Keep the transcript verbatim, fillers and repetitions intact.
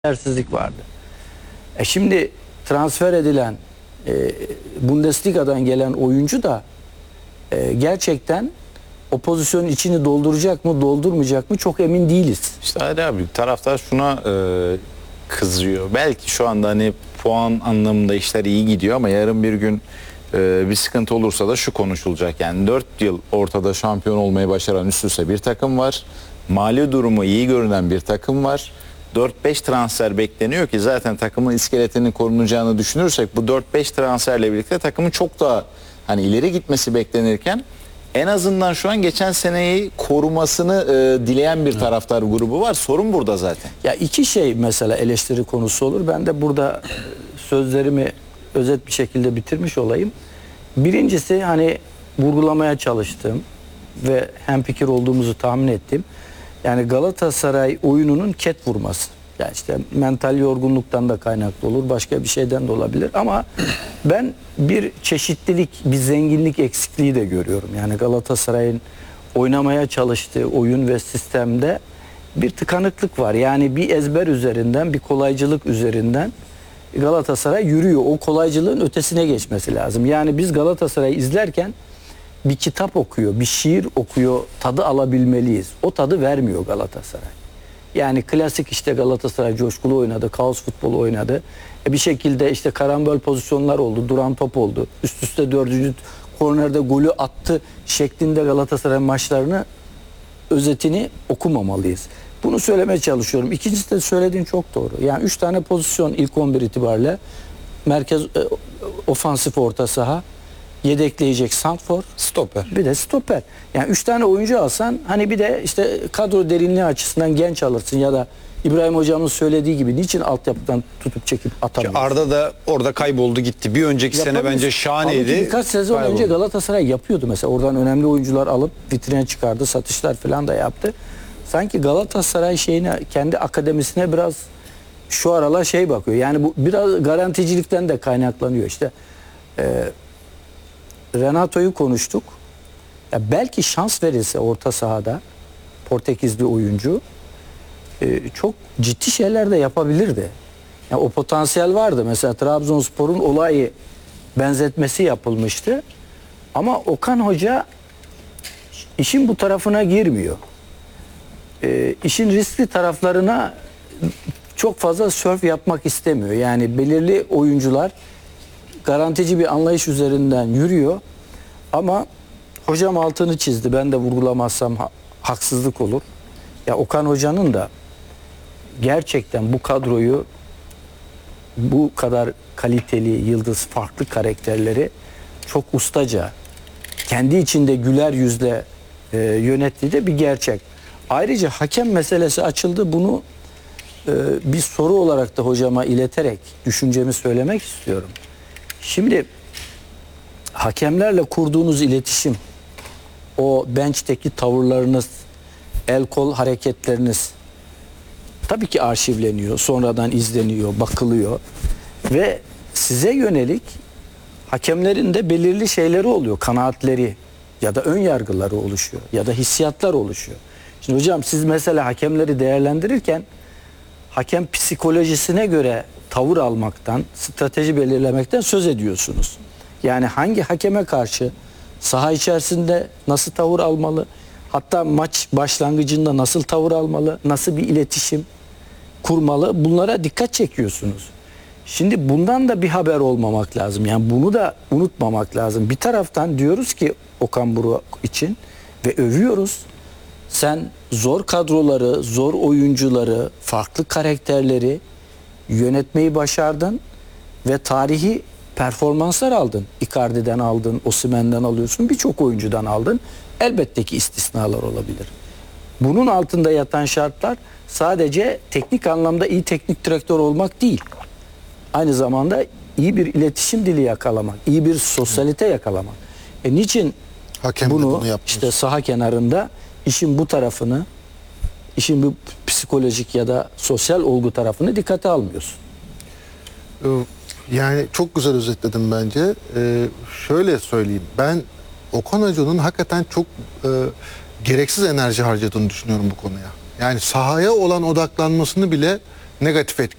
yetersizlik vardı. E şimdi transfer edilen e, Bundesliga'dan gelen oyuncu da e, gerçekten o pozisyonun içini dolduracak mı, doldurmayacak mı çok emin değiliz. İşte hadi abi taraftar şuna e, kızıyor. Belki şu anda hani puan anlamında işler iyi gidiyor ama yarın bir gün e, bir sıkıntı olursa da şu konuşulacak. Yani dört yıl ortada şampiyon olmayı başaran üst üste bir takım var. Mali durumu iyi görünen bir takım var. dört beş transfer bekleniyor ki zaten takımın iskeletinin korunacağını düşünürsek bu dört beş transferle birlikte takımın çok daha hani ileri gitmesi beklenirken en azından şu an geçen seneyi korumasını e, dileyen bir taraftar grubu var. Sorun burada zaten. Ya iki şey mesela eleştiri konusu olur. Ben de burada sözlerimi özet bir şekilde bitirmiş olayım. Birincisi hani vurgulamaya çalıştığım ve hemfikir olduğumuzu tahmin ettim. Yani Galatasaray oyununun ket vurması. Yani işte mental yorgunluktan da kaynaklı olur, başka bir şeyden de olabilir. Ama ben bir çeşitlilik, bir zenginlik eksikliği de görüyorum. Yani Galatasaray'ın oynamaya çalıştığı oyun ve sistemde bir tıkanıklık var. Yani bir ezber üzerinden, bir kolaycılık üzerinden Galatasaray yürüyor. O kolaycılığın ötesine geçmesi lazım. Yani biz Galatasaray'ı izlerken bir kitap okuyor, bir şiir okuyor, tadı alabilmeliyiz. O tadı vermiyor Galatasaray. Yani klasik işte Galatasaray coşkulu oynadı, kaos futbolu oynadı. E bir şekilde işte karambol pozisyonlar oldu, duran top oldu. Üst üste dördüncü kornerde golü attı şeklinde Galatasaray maçlarını, özetini okumamalıyız. Bunu söylemeye çalışıyorum. İkincisi de söylediğin çok doğru. Yani üç tane pozisyon ilk on bir itibariyle merkez e, ofansif orta saha, yedekleyecek santrfor, Stoper. bir de stoper. Yani üç tane oyuncu alsan hani bir de işte kadro derinliği açısından genç alırsın ya da İbrahim hocamın söylediği gibi niçin altyapıdan tutup çekip atamıyorsun? Arda da orada kayboldu gitti. Bir önceki sene bence şahaneydi. Halbuki birkaç sezon Kayboldu. önce Galatasaray yapıyordu mesela. Oradan önemli oyuncular alıp vitrine çıkardı. Satışlar falan da yaptı. Sanki Galatasaray şeyine, kendi akademisine biraz şu aralar şey bakıyor. Yani bu biraz garanticilikten de kaynaklanıyor. İşte e, Renato'yu konuştuk. Ya belki şans verilse orta sahada Portekizli oyuncu e, çok ciddi şeyler de yapabilirdi. Yani o potansiyel vardı. Mesela Trabzonspor'un olayı benzetmesi yapılmıştı. Ama Okan Hoca işin bu tarafına girmiyor. E, işin riskli taraflarına çok fazla sörf yapmak istemiyor. Yani belirli oyuncular garantici bir anlayış üzerinden yürüyor. Ama hocam altını çizdi. Ben de vurgulamazsam ha haksızlık olur. Ya Okan Hoca'nın da gerçekten bu kadroyu bu kadar kaliteli, yıldız, farklı karakterleri çok ustaca, kendi içinde güler yüzle e, yönettiği de bir gerçek. Ayrıca hakem meselesi açıldı. Bunu e, bir soru olarak da hocama ileterek düşüncemi söylemek istiyorum. Şimdi hakemlerle kurduğunuz iletişim, o bench'teki tavırlarınız, el kol hareketleriniz tabii ki arşivleniyor, sonradan izleniyor, bakılıyor ve size yönelik hakemlerin de belirli şeyleri oluyor, kanaatleri ya da ön yargıları oluşuyor ya da hissiyatlar oluşuyor. Şimdi hocam siz mesela hakemleri değerlendirirken hakem psikolojisine göre tavır almaktan, strateji belirlemekten söz ediyorsunuz. Yani hangi hakeme karşı saha içerisinde nasıl tavır almalı, hatta maç başlangıcında nasıl tavır almalı, nasıl bir iletişim kurmalı, bunlara dikkat çekiyorsunuz. Şimdi bundan da bir haber olmamak lazım. Yani bunu da unutmamak lazım. Bir taraftan diyoruz ki Okan Buruk için ve övüyoruz. Sen zor kadroları, zor oyuncuları, farklı karakterleri yönetmeyi başardın ve tarihi performanslar aldın. Icardi'den aldın, Osimhen'den alıyorsun, birçok oyuncudan aldın. Elbette ki istisnalar olabilir. Bunun altında yatan şartlar sadece teknik anlamda iyi teknik direktör olmak değil. Aynı zamanda iyi bir iletişim dili yakalamak, iyi bir sosyalite yakalamak. E niçin Hakem de bunu, bunu işte saha kenarında işin bu tarafını, işin bu psikolojik ya da sosyal olgu tarafını dikkate almıyorsun? Yani çok güzel özetledim bence. Ee, şöyle söyleyeyim. Ben Okan Hoca'nın hakikaten çok e, gereksiz enerji harcadığını düşünüyorum bu konuya. Yani sahaya olan odaklanmasını bile negatif